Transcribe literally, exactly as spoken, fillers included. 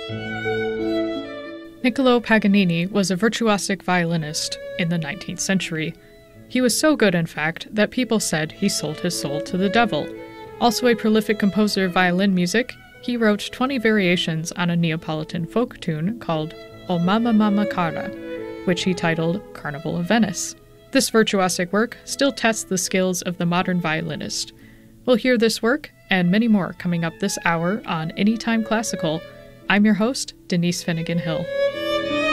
Niccolò Paganini was a virtuosic violinist in the nineteenth century. He was so good, in fact, that people said he sold his soul to the devil. Also a prolific composer of violin music, he wrote twenty variations on a Neapolitan folk tune called O Mamma Mamma Cara, which he titled Carnival of Venice. This virtuosic work still tests the skills of the modern violinist. We'll hear this work and many more coming up this hour on Anytime Classical. I'm your host, Denise Finnegan Hill.